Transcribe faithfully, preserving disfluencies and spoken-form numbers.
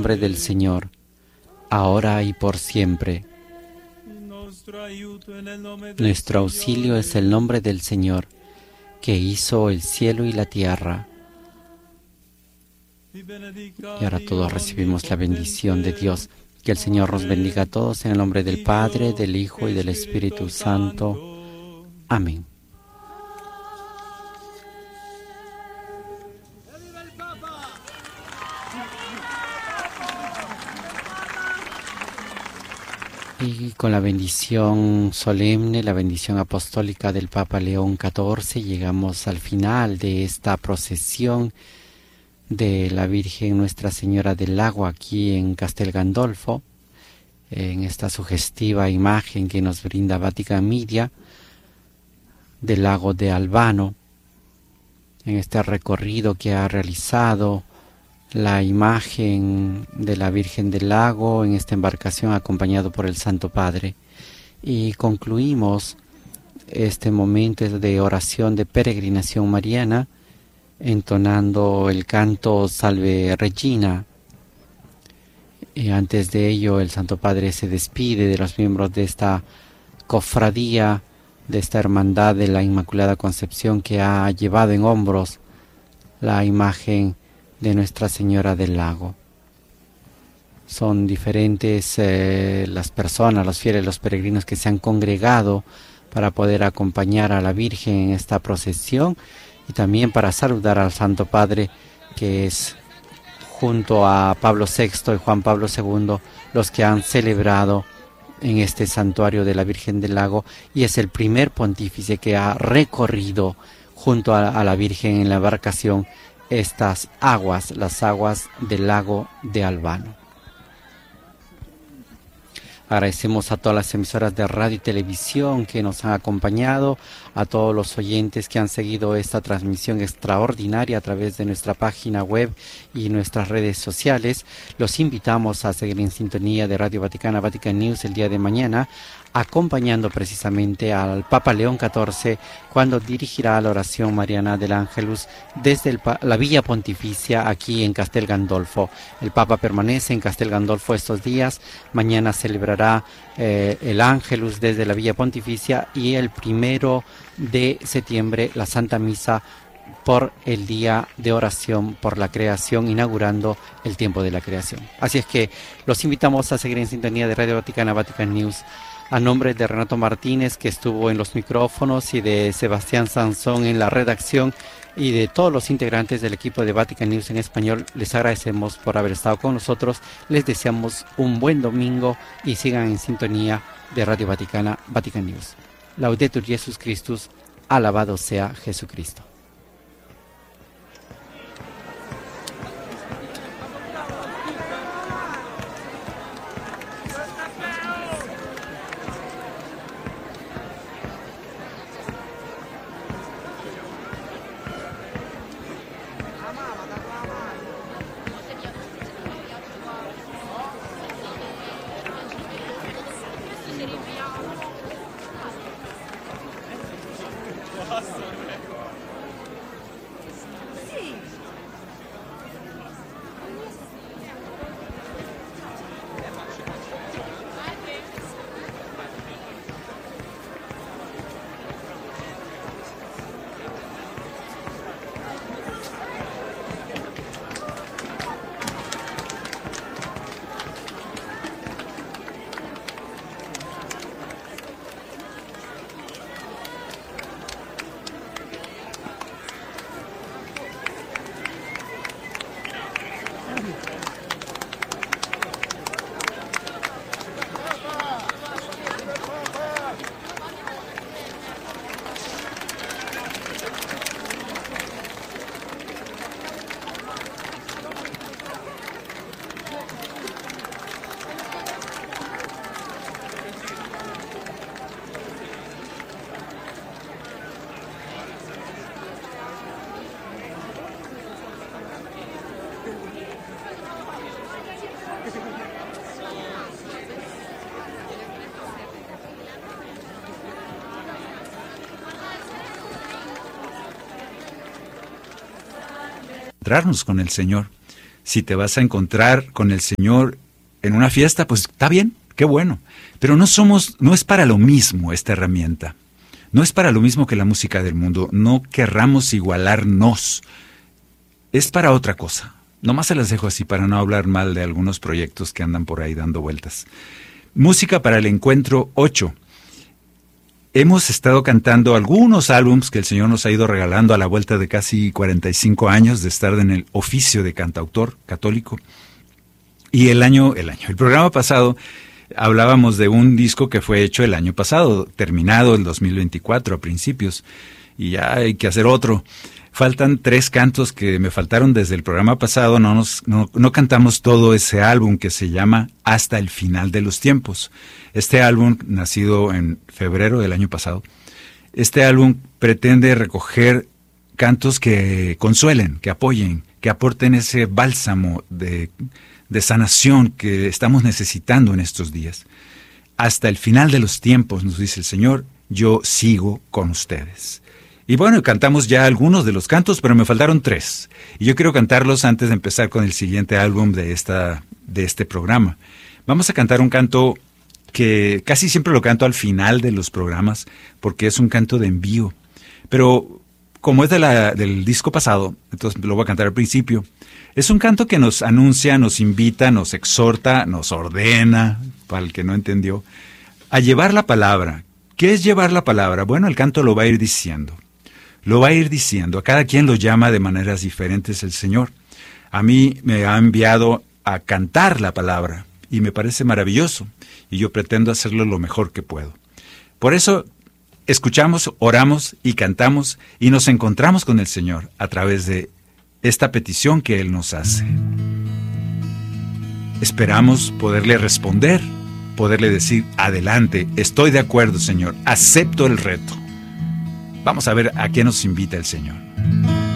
nombre del Señor, ahora y por siempre. Nuestro auxilio es el nombre del Señor, que hizo el cielo y la tierra. Y ahora todos recibimos la bendición de Dios. Que el Señor nos bendiga a todos en el nombre del Padre, del Hijo y del Espíritu Santo. Amén. Y con la bendición solemne, la bendición apostólica del Papa León catorce, llegamos al final de esta procesión de la Virgen Nuestra Señora del Lago aquí en Castel Gandolfo, en esta sugestiva imagen que nos brinda Vatican Media del lago de Albano, en este recorrido que ha realizado la imagen de la Virgen del Lago en esta embarcación acompañado por el Santo Padre. Y concluimos este momento de oración de peregrinación mariana entonando el canto Salve Regina. Y antes de ello el Santo Padre se despide de los miembros de esta cofradía, de esta hermandad de la Inmaculada Concepción que ha llevado en hombros la imagen de Nuestra Señora del Lago. Son diferentes eh, las personas, los fieles, los peregrinos que se han congregado para poder acompañar a la Virgen en esta procesión y también para saludar al Santo Padre, que es junto a Pablo sexto y Juan Pablo segundo los que han celebrado en este santuario de la Virgen del Lago, y es el primer pontífice que ha recorrido junto a, a la Virgen en la embarcación estas aguas, las aguas del lago de Albano. Agradecemos a todas las emisoras de radio y televisión que nos han acompañado, a todos los oyentes que han seguido esta transmisión extraordinaria a través de nuestra página web y nuestras redes sociales. Los invitamos a seguir en sintonía de Radio Vaticana, Vatican News el día de mañana, acompañando precisamente al Papa León catorce cuando dirigirá la oración mariana del Ángelus desde el, la Villa Pontificia aquí en Castel Gandolfo. El Papa permanece en Castel Gandolfo estos días. Mañana celebrará eh, el Ángelus desde la Villa Pontificia y el primero de septiembre la Santa Misa por el día de oración por la creación, inaugurando el tiempo de la creación. Así es que los invitamos a seguir en sintonía de Radio Vaticana, Vatican News. A nombre de Renato Martínez, que estuvo en los micrófonos, y de Sebastián Sansón en la redacción, y de todos los integrantes del equipo de Vatican News en español, les agradecemos por haber estado con nosotros. Les deseamos un buen domingo y sigan en sintonía de Radio Vaticana, Vatican News. Laudetur Jesus Christus, alabado sea Jesucristo. Encontrarnos con el Señor. Si te vas a encontrar con el Señor en una fiesta, pues está bien, qué bueno. Pero no somos, no es para lo mismo esta herramienta. No es para lo mismo que la música del mundo. No querramos igualarnos. Es para otra cosa. Nomás se las dejo así para no hablar mal de algunos proyectos que andan por ahí dando vueltas. Música para el encuentro ocho. Hemos estado cantando algunos álbums que el Señor nos ha ido regalando a la vuelta de casi cuarenta y cinco años de estar en el oficio de cantautor católico. Y el año, el año, el programa pasado hablábamos de un disco que fue hecho el año pasado, terminado el dos mil veinticuatro a principios, y ya hay que hacer otro. Faltan tres cantos que me faltaron desde el programa pasado, no, nos, no, no cantamos todo ese álbum que se llama Hasta el Final de los Tiempos. Este álbum, nacido en febrero del año pasado, este álbum pretende recoger cantos que consuelen, que apoyen, que aporten ese bálsamo de, de sanación que estamos necesitando en estos días. Hasta el final de los tiempos, nos dice el Señor, yo sigo con ustedes. Y bueno, cantamos ya algunos de los cantos, pero me faltaron tres. Y yo quiero cantarlos antes de empezar con el siguiente álbum de, esta, de este programa. Vamos a cantar un canto que casi siempre lo canto al final de los programas, porque es un canto de envío. Pero como es de la, del disco pasado, entonces lo voy a cantar al principio. Es un canto que nos anuncia, nos invita, nos exhorta, nos ordena, para el que no entendió, a llevar la palabra. ¿Qué es llevar la palabra? Bueno, el canto lo va a ir diciendo. Lo va a ir diciendo. A cada quien lo llama de maneras diferentes el Señor. A mí me ha enviado a cantar la palabra y me parece maravilloso. Y yo pretendo hacerlo lo mejor que puedo. Por eso escuchamos, oramos y cantamos y nos encontramos con el Señor a través de esta petición que Él nos hace. Esperamos poderle responder, poderle decir, adelante, estoy de acuerdo, Señor, acepto el reto. Vamos a ver a qué nos invita el Señor.